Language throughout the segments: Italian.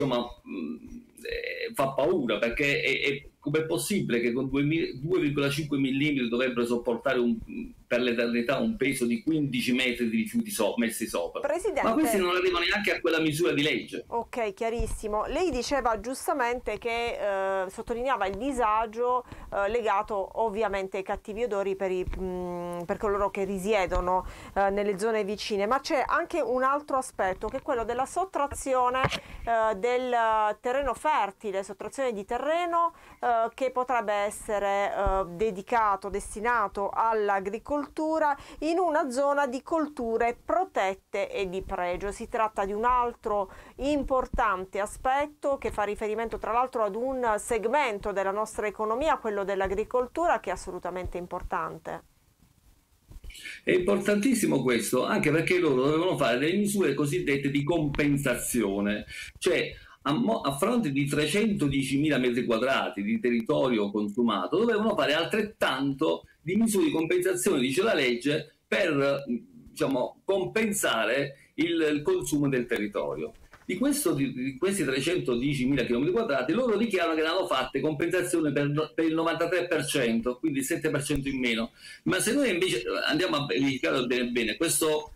insomma, fa paura, perché com'è possibile che con 2,5 mm dovrebbero sopportare per l'eternità un peso di 15 metri di rifiuti messi sopra? Ma questi Presidente, non arrivano neanche a quella misura di legge. ok, chiarissimo. Lei diceva giustamente che sottolineava il disagio legato ovviamente ai cattivi odori per coloro che risiedono nelle zone vicine, ma c'è anche un altro aspetto che è quello della sottrazione del terreno fertile, sottrazione di terreno che potrebbe essere destinato all'agricoltura in una zona di colture protette e di pregio. Si tratta di un altro importante aspetto che fa riferimento tra l'altro ad un segmento della nostra economia, quello dell'agricoltura, che è assolutamente importante. È importantissimo questo, anche perché loro dovevano fare delle misure cosiddette di compensazione, cioè a fronte di 310.000 metri quadrati di territorio consumato, dovevano fare altrettanto di misure di compensazione, dice la legge, per, diciamo, compensare il consumo del territorio. Di questi 310.000 km quadrati, loro dichiarano che ne hanno fatte compensazione per il 93%, quindi il 7% in meno. Ma se noi invece andiamo a verificare bene, questo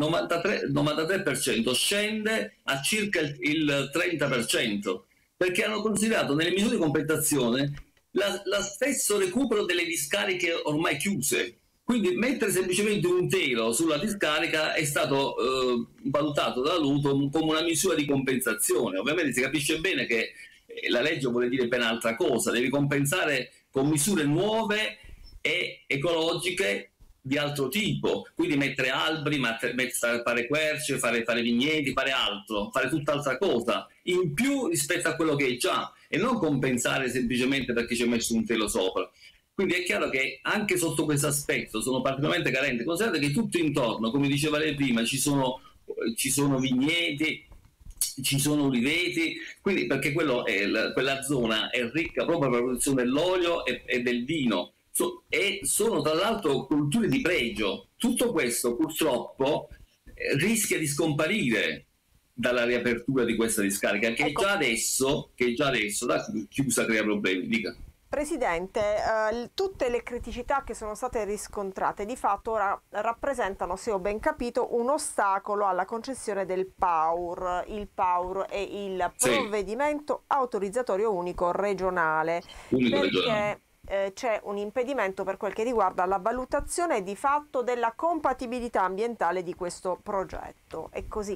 93% scende a circa il 30%, perché hanno considerato nelle misure di compensazione lo stesso recupero delle discariche ormai chiuse. Quindi mettere semplicemente un telo sulla discarica è stato valutato da Luton come una misura di compensazione. Ovviamente si capisce bene che la legge vuole dire ben altra cosa, devi compensare con misure nuove e ecologiche di altro tipo, quindi mettere alberi, fare querce, fare vigneti, fare altro, fare tutt'altra cosa, in più rispetto a quello che è già, e non compensare semplicemente perché ci è messo un telo sopra. Quindi è chiaro che anche sotto questo aspetto sono particolarmente carenti. Considerate che tutto intorno, come diceva lei prima, ci sono vigneti, ci sono uliveti, quindi perché quella zona è ricca proprio per la produzione dell'olio e del vino, e sono tra l'altro culture di pregio. Tutto questo purtroppo rischia di scomparire dalla riapertura di questa discarica, che Ecco, già adesso da chiusa crea problemi. Dica. Presidente, tutte le criticità che sono state riscontrate di fatto ora rappresentano, se ho ben capito, un ostacolo alla concessione del PAUR. Il PAUR è il Sì, provvedimento autorizzatorio unico regionale, unico regionale. perché c'è un impedimento per quel che riguarda la valutazione di fatto della compatibilità ambientale di questo progetto. È così.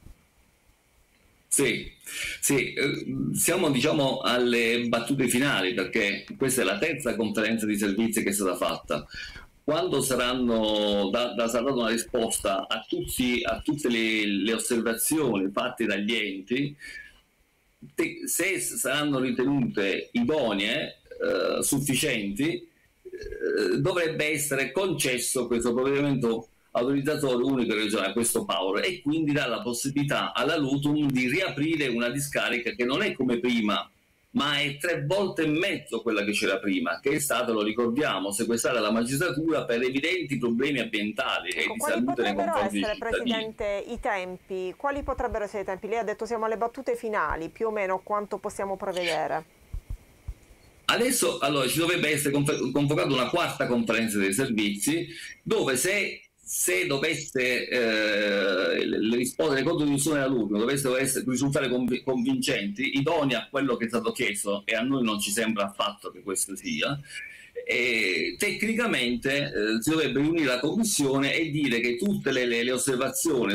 Sì, sì, siamo diciamo alle battute finali, perché questa è la terza conferenza di servizi che è stata fatta. Quando sarà data una risposta a tutte le osservazioni fatte dagli enti, se saranno ritenute idonee, sufficienti, dovrebbe essere concesso questo provvedimento autorizzatorio unico regionale, questo Power, e quindi dà la possibilità alla Lutum di riaprire una discarica che non è come prima, ma è 3 volte e mezzo quella che c'era prima, che è stata, lo ricordiamo, sequestrata dalla magistratura per evidenti problemi ambientali e Ecco, di quali salute nei potrebbero confronti dei essere, cittadini. Presidente, i tempi? Quali potrebbero essere i tempi? Lei ha detto siamo alle battute finali, più o meno quanto possiamo prevedere? Adesso allora ci dovrebbe essere convocata una quarta conferenza dei servizi, dove se dovesse le risposte, le contribuzioni della LUP dovessero risultare convincenti, idonei a quello che è stato chiesto, e a noi non ci sembra affatto che questo sia, tecnicamente si dovrebbe riunire la commissione e dire che tutte le osservazioni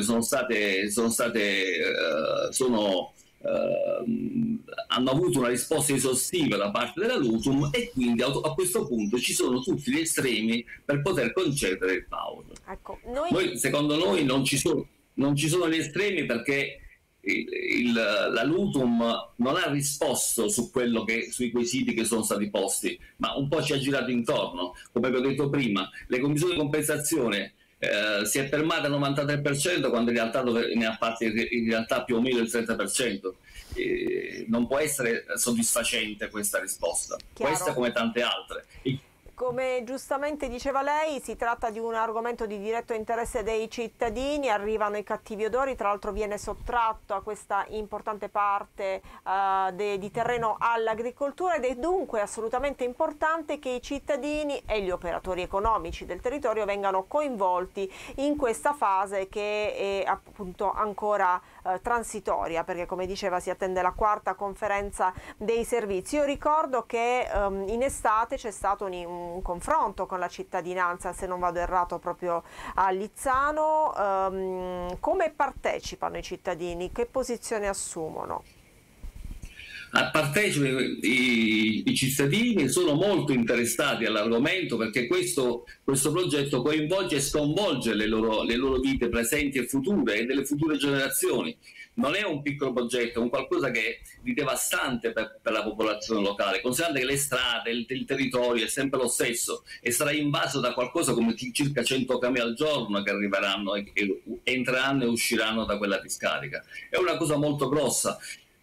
hanno avuto una risposta esaustiva da parte della Lutum, e quindi a questo punto ci sono tutti gli estremi per poter concedere il power. Ecco, noi Secondo noi non ci sono gli estremi, perché la Lutum non ha risposto sui quesiti che sono stati posti, ma un po' ci ha girato intorno. Come vi ho detto prima, le commissioni di compensazione si è fermata al 93%, quando in realtà ne ha fatte in realtà più o meno il 30%. Non può essere soddisfacente questa risposta, questa chiaro. come tante altre. Come giustamente diceva lei, si tratta di un argomento di diretto interesse dei cittadini, arrivano i cattivi odori, tra l'altro viene sottratto a questa importante parte di terreno all'agricoltura, ed è dunque assolutamente importante che i cittadini e gli operatori economici del territorio vengano coinvolti in questa fase che è appunto ancora transitoria, perché come diceva si attende la quarta conferenza dei servizi. Io ricordo che in estate c'è stato un confronto con la cittadinanza, se non vado errato, proprio a Lizzano. Come partecipano i cittadini? Che posizione assumono? Partecipano i cittadini, sono molto interessati all'argomento, perché questo progetto coinvolge e sconvolge le loro vite presenti e future e delle future generazioni. Non è un piccolo progetto, è un qualcosa che è di devastante per la popolazione locale, considerando che le strade, il territorio è sempre lo stesso e sarà invaso da qualcosa come circa 100 camion al giorno che arriveranno e entreranno e usciranno da quella discarica. È una cosa molto grossa.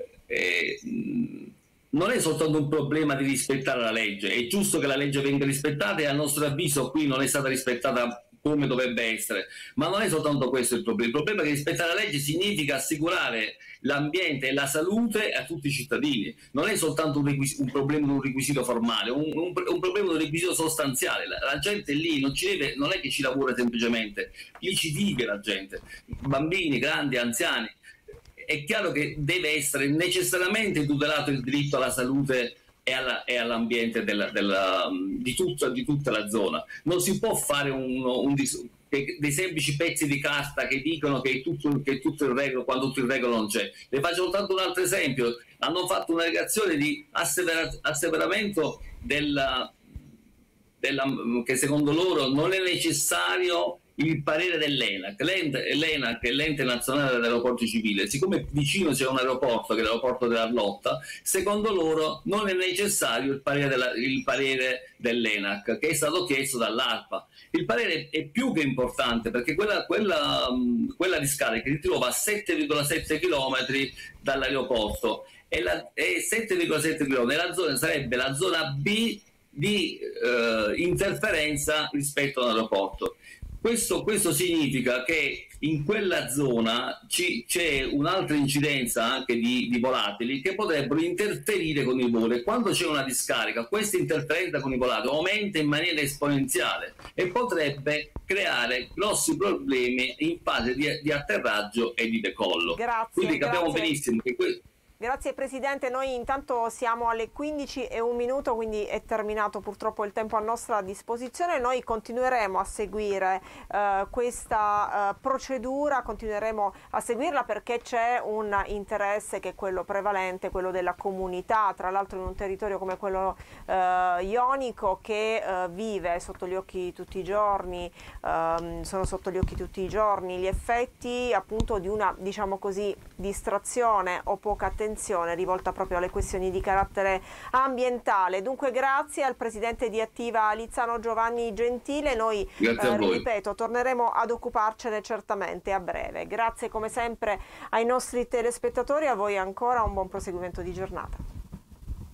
Non è soltanto un problema di rispettare la legge, è giusto che la legge venga rispettata e a nostro avviso qui non è stata rispettata come dovrebbe essere, ma non è soltanto questo il problema è che rispettare la legge significa assicurare l'ambiente e la salute a tutti i cittadini, non è soltanto un problema di un requisito formale, un problema di un requisito sostanziale. La gente lì non è che ci lavora semplicemente, lì ci vive la gente, bambini, grandi, anziani. È chiaro che deve essere necessariamente tutelato il diritto alla salute e all'ambiente di tutta la zona. Non si può fare dei semplici pezzi di carta che dicono che è tutto in regola quando tutto in regola non c'è. Le faccio soltanto un altro esempio: hanno fatto una negazione di asseveramento che secondo loro non è necessario il parere dell'ENAC. L'ENAC è l'ente nazionale dell'aeroporto civile, siccome vicino c'è un aeroporto che è l'aeroporto dell'Arlotta, secondo loro non è necessario il parere dell'ENAC, che è stato chiesto dall'ARPA. Il parere è più che importante, perché quella discarica si trova a 7,7 km dall'aeroporto e 7,7 km la zona sarebbe la zona B di interferenza rispetto all'aeroporto. Questo significa che in quella zona c'è un'altra incidenza anche di volatili che potrebbero interferire con i voli, e quando c'è una discarica questa interferenza con i volatili aumenta in maniera esponenziale e potrebbe creare grossi problemi in fase di atterraggio e di decollo. Quindi capiamo benissimo che Grazie Presidente, noi intanto siamo alle 15:01, quindi è terminato purtroppo il tempo a nostra disposizione. Noi continueremo a seguire questa procedura, continueremo a seguirla perché c'è un interesse che è quello prevalente, quello della comunità, tra l'altro in un territorio come quello ionico che vive sotto gli occhi tutti i giorni, sono sotto gli occhi tutti i giorni gli effetti appunto di una, diciamo così, distrazione o poca attenzione rivolta proprio alle questioni di carattere ambientale. Dunque grazie al presidente di Attiva Lizzano Giovanni Gentile, noi ripeto torneremo ad occuparcene certamente a breve. Grazie come sempre ai nostri telespettatori, a voi ancora un buon proseguimento di giornata.